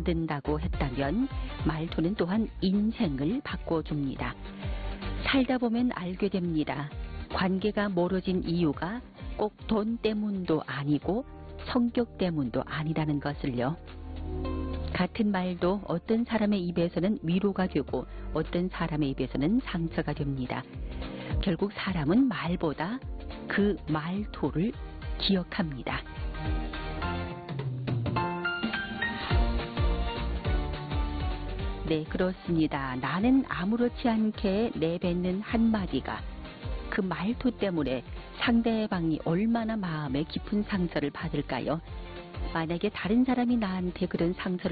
만든다고 했다면 말투는 또한 인생을 바꿔줍니다. 살다 보면 알게 됩니다. 관계가 멀어진 이유가 꼭 돈 때문도 아니고 성격 때문도 아니라는 것을요. 같은 말도 어떤 사람의 입에서는 위로가 되고 어떤 사람의 입에서는 상처가 됩니다. 결국 사람은 말보다 그 말투를 기억합니다. 네, 그렇습니다. 나는 아무렇지 않게 내뱉는 한마디가 그 말투 때문에 상대방이 얼마나 마음에 깊은 상처를 받을까요? 만약에 다른 사람이 나한테 그런 상처를